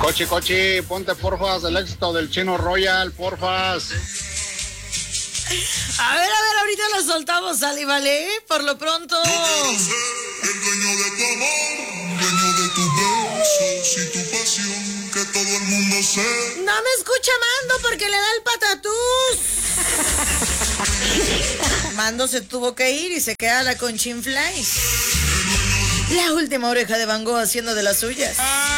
Cochi, ponte porfas el éxito del Chino Royal, porfas. A ver, ahorita lo soltamos, ¿sale, vale? Por lo pronto. Yo quiero ser el dueño de tu amor, dueño de tus besos y tu pasión, que todo el mundo sepa. No me escucha Mando porque le da el patatús. Mando se tuvo que ir y se queda la Conchinflies. La última oreja de Van Gogh haciendo de las suyas.